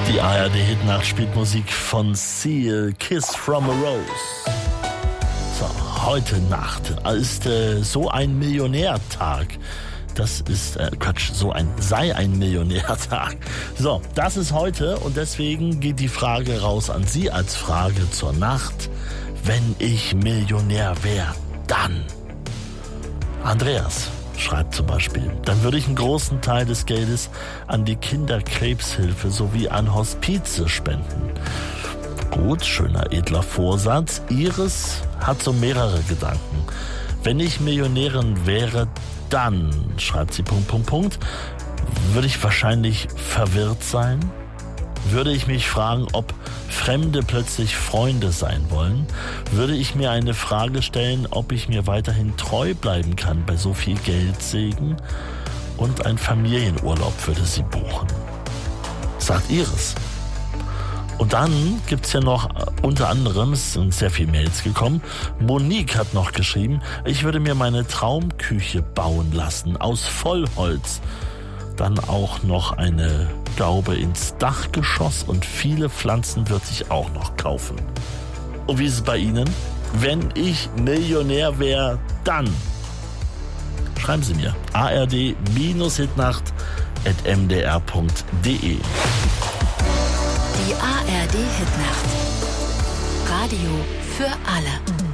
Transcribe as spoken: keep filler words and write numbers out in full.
Die A R D-Hitnacht spielt Musik von Seal, Kiss from a Rose. So, heute Nacht ist äh, so ein Millionärtag. Das ist, äh, Quatsch, so ein, sei ein Millionärtag. So, das ist heute und deswegen geht die Frage raus an Sie als Frage zur Nacht. Wenn ich Millionär wäre, dann. Andreas schreibt zum Beispiel, dann würde ich einen großen Teil des Geldes an die Kinderkrebshilfe sowie an Hospize spenden. Gut, schöner edler Vorsatz. Iris hat so mehrere Gedanken. Wenn ich Millionärin wäre, dann, schreibt sie Punkt, Punkt, Punkt, würde ich wahrscheinlich verwirrt sein. Würde ich mich fragen, ob Fremde plötzlich Freunde sein wollen, würde ich mir eine Frage stellen, ob ich mir weiterhin treu bleiben kann bei so viel Geldsegen, und ein Familienurlaub würde sie buchen. Sagt Iris. Und dann gibt's ja noch unter anderem, es sind sehr viele Mails gekommen, Monique hat noch geschrieben, ich würde mir meine Traumküche bauen lassen aus Vollholz. Dann auch noch eine Gaube ins Dachgeschoss und viele Pflanzen wird ich auch noch kaufen. Und wie ist es bei Ihnen? Wenn ich Millionär wäre, dann schreiben Sie mir a r d Hitnacht at m d r punkt d e. Die A R D Hitnacht. Radio für alle.